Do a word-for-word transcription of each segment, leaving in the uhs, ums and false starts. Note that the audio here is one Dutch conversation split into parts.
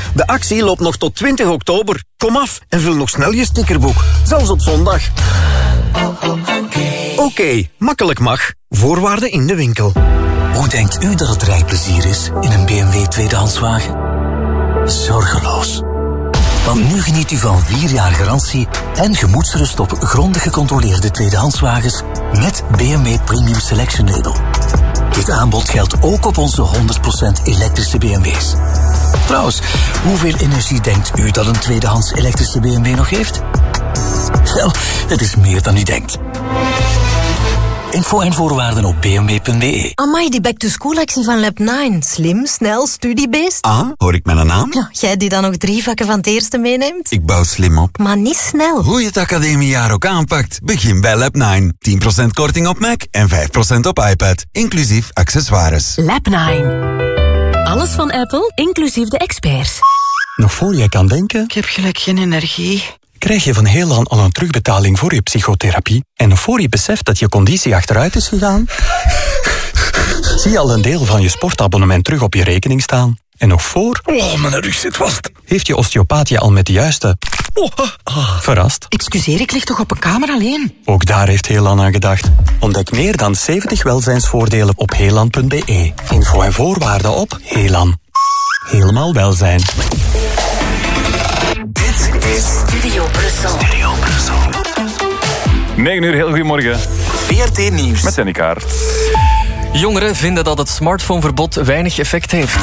De actie loopt nog tot twintig oktober. Kom af en vul nog snel je stickerboek. Zelfs op zondag. Oké, okay, makkelijk mag. Voorwaarden in de winkel. Hoe denkt u dat het rijplezier is in een B M W tweedehandswagen? Zorgeloos. Want nu geniet u van vier jaar garantie en gemoedsrust op grondig gecontroleerde tweedehandswagens met B M W Premium Selection Label. Dit aanbod geldt ook op onze honderd procent elektrische B M W's. Trouwens, hoeveel energie denkt u dat een tweedehands elektrische B M W nog heeft? Wel, het is meer dan u denkt. Info en voorwaarden op b m w punt b e. Amai, die back-to-school-actie van Lab negen. Slim, snel, studiebeest. Ah, hoor ik mijn naam? Ja, jij die dan nog drie vakken van het eerste meeneemt? Ik bouw slim op. Maar niet snel. Hoe je het academiejaar ook aanpakt, begin bij Lab negen. tien procent korting op Mac en vijf procent op iPad, inclusief accessoires. Lab negen. Alles van Apple, inclusief de experts. Nog voor je kan denken... Ik heb gelijk geen energie. Krijg je van Heelan al een terugbetaling voor je psychotherapie? En nog voor je beseft dat je conditie achteruit is gegaan? Zie je al een deel van je sportabonnement terug op je rekening staan? En nog voor... Oh, mijn rug zit vast. Heeft je osteopaat je al met de juiste... Oh, ah. Verrast? Excuseer, ik lig toch op een kamer alleen? Ook daar heeft Heelan aan gedacht. Ontdek meer dan zeventig welzijnsvoordelen op heelan punt b e. Info en voorwaarden op Heelan. Helemaal welzijn. Dit is Studio Brussel. Studio Brussel. negen uur, heel goedemorgen. V R T Nieuws. Met Danny Kaart. Jongeren vinden dat het smartphoneverbod weinig effect heeft.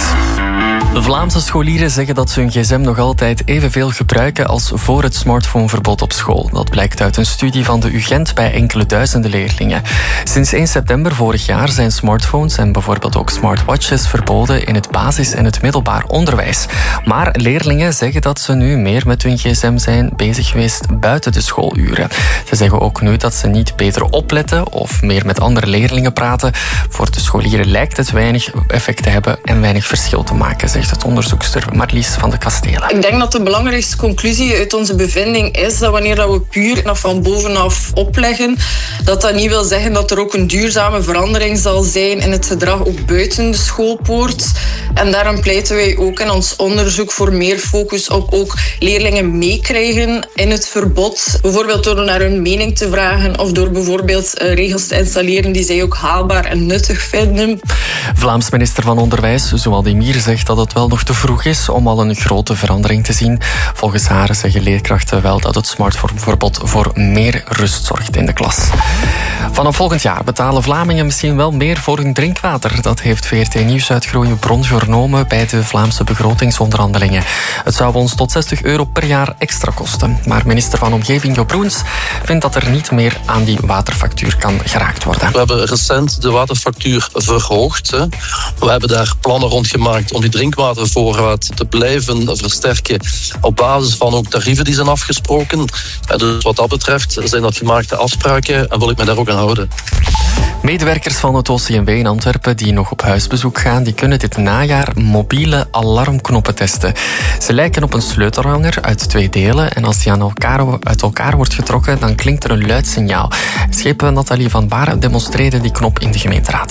De Vlaamse scholieren zeggen dat ze hun gsm nog altijd evenveel gebruiken als voor het smartphoneverbod op school. Dat blijkt uit een studie van de U Gent bij enkele duizenden leerlingen. Sinds één september vorig jaar zijn smartphones en bijvoorbeeld ook smartwatches verboden in het basis- en het middelbaar onderwijs. Maar leerlingen zeggen dat ze nu meer met hun gsm zijn bezig geweest buiten de schooluren. Ze zeggen ook nu dat ze niet beter opletten of meer met andere leerlingen praten. Voor de scholieren lijkt het weinig effect te hebben en weinig verschil te maken, zegt het onderzoekster Marlies van de Kastelen. Ik denk dat de belangrijkste conclusie uit onze bevinding is dat wanneer we puur nog van bovenaf opleggen, dat dat niet wil zeggen dat er ook een duurzame verandering zal zijn in het gedrag ook buiten de schoolpoort. En daarom pleiten wij ook in ons onderzoek voor meer focus op ook leerlingen meekrijgen in het verbod. Bijvoorbeeld door naar hun mening te vragen of door bijvoorbeeld regels te installeren die zij ook haalbaar en nuttig vinden. Vlaams minister van Onderwijs, Zouad Emir, zegt dat het wel nog te vroeg is om al een grote verandering te zien. Volgens haar zeggen leerkrachten wel dat het smartphoneverbod voor meer rust zorgt in de klas. Vanaf volgend jaar betalen Vlamingen misschien wel meer voor hun drinkwater. Dat heeft V R T Nieuws uit Groene Bron vernomen bij de Vlaamse begrotingsonderhandelingen. Het zou ons tot zestig euro per jaar extra kosten. Maar minister van Omgeving Job Roens vindt dat er niet meer aan die waterfactuur kan geraakt worden. We hebben recent de waterfactuur verhoogd. Hè. We hebben daar plannen rond gemaakt om die drinkwatervoorraad te blijven versterken op basis van ook tarieven die zijn afgesproken. En dus wat dat betreft zijn dat gemaakte afspraken en wil ik me daar ook aan houden. Medewerkers van het O C M W in Antwerpen die nog op huisbezoek gaan, die kunnen dit najaar mobiele alarmknoppen testen. Ze lijken op een sleutelhanger uit twee delen en als die aan elkaar, uit elkaar wordt getrokken, dan klinkt er een luid signaal. Schepen Nathalie van Baren demonstreerde die knop in de gemeenteraad.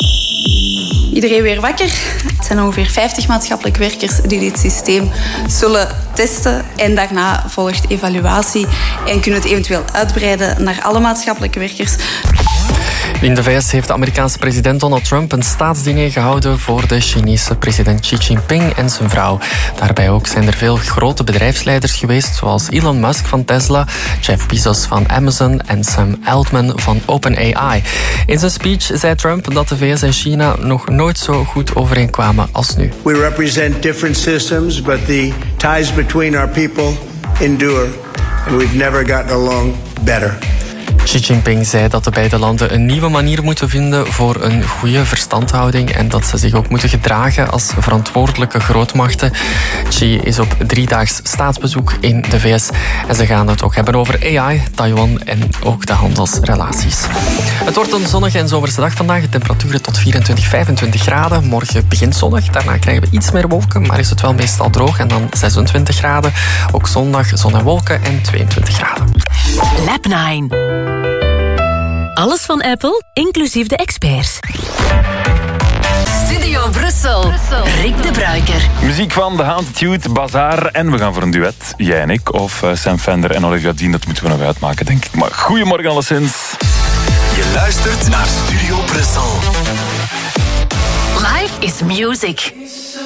Iedereen weer wakker. Het zijn ongeveer vijftig maatschappelijk werkers die dit systeem zullen testen. En daarna volgt evaluatie en kunnen het eventueel uitbreiden naar alle maatschappelijke werkers. In de V S heeft de Amerikaanse president Donald Trump een staatsdiner gehouden voor de Chinese president Xi Jinping en zijn vrouw. Daarbij ook zijn er veel grote bedrijfsleiders geweest, zoals Elon Musk van Tesla, Jeff Bezos van Amazon en Sam Altman van OpenAI. In zijn speech zei Trump dat de V S en China nog nooit zo goed overeenkwamen als nu. We represent different systems, but the ties between our people endure, and we've never gotten along better. Xi Jinping zei dat de beide landen een nieuwe manier moeten vinden voor een goede verstandhouding en dat ze zich ook moeten gedragen als verantwoordelijke grootmachten. Xi is op driedaags staatsbezoek in de V S en ze gaan het ook hebben over A I, Taiwan en ook de handelsrelaties. Het wordt een zonnige en zomerse dag vandaag. De temperaturen tot vierentwintig, vijfentwintig graden. Morgen begint zonnig, daarna krijgen we iets meer wolken, maar is het wel meestal droog en dan zesentwintig graden. Ook zondag zon en wolken en tweeëntwintig graden. Lab negen. Alles van Apple, inclusief de experts. Studio Brussel. Rick de Bruiker. Muziek van The Hantitude, Bazaar. En we gaan voor een duet, jij en ik. Of uh, Sam Fender en Olivia Dean, dat moeten we nog uitmaken, denk ik. Maar goedemorgen alleszins. Je luistert naar Studio Brussel. Life is music.